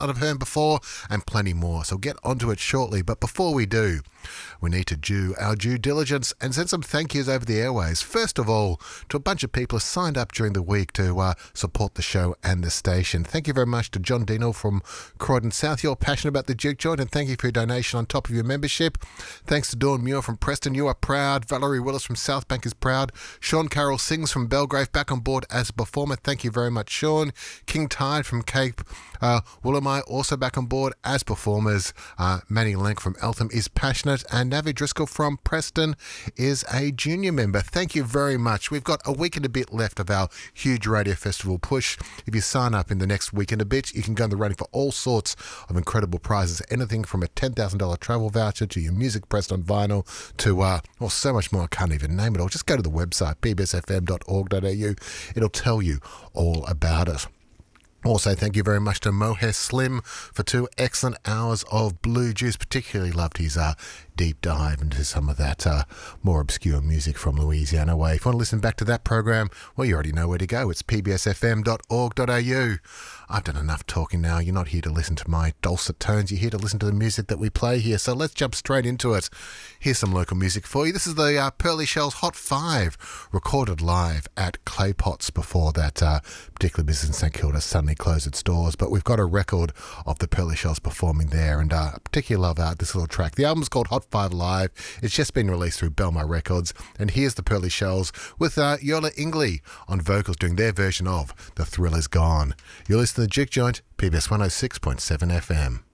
I've heard before, and plenty more. So get onto it shortly. But before we do, we need to do our due diligence and send some thank yous over the airways. First of all, to a bunch of people who signed up during the week to support the show and the station. Thank you very much to John Dino from Croydon South. You're passionate about the Juke Joint, and thank you for your donation on top of your membership. Thanks to Dawn Muir from Preston. You are proud. Valerie Willis from Southbank is proud. Sean Carroll Sings from Belgrave back on board as a performer. Thank you very much, Sean. King Tide from Cape Woolamai also back on board as performers. Manny Lenk from Eltham is passionate, and Navi Driscoll from Preston is a junior member. Thank you very much. We've got a week and a bit left of our huge radio festival push. If you sign up in the next week and a bit, you can go in the running for all sorts of incredible prizes. Anything from a $10,000 travel voucher to your music pressed on vinyl to, well, so much more. I can't even name it all. Just go to the website, pbsfm.org.au. It'll tell you all about it. Also, thank you very much to Moher Slim for 2 excellent hours of Blue Juice. Particularly loved his deep dive into some of that more obscure music from Louisiana way. If you want to listen back to that program, well, you already know where to go. It's pbsfm.org.au. I've done enough talking now. You're not here to listen to my dulcet tones. You're here to listen to the music that we play here. So let's jump straight into it. Here's some local music for you. This is the Pearly Shells Hot 5, recorded live at Clay Pots before that particular business in St Kilda suddenly closed its doors. But we've got a record of the Pearly Shells performing there, and I particularly love this little track. The album's called Hot 5 Live. It's just been released through Belmar Records, and here's the Pearly Shells with Yola Ingley on vocals doing their version of The Thrill Is Gone. You're listening to the Juke Joint, PBS 106.7 FM.